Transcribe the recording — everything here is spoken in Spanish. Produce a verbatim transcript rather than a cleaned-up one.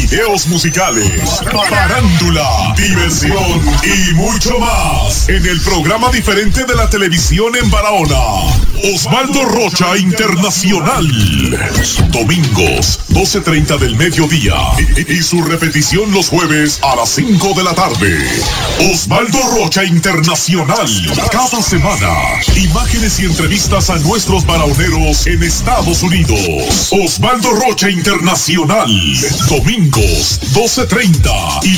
videos musicales, farándula, diversión y mucho más en el programa diferente de la televisión en Barahona. Osvaldo Rocha Internacional. Domingos, doce treinta del mediodía. Y, y su repetición los jueves a las cinco de la tarde. Osvaldo Rocha Internacional. Cada semana, imágenes y entrevistas a nuestros barahoneros en Estados Unidos. Osvaldo Rocha Internacional. Domingos, doce treinta. Y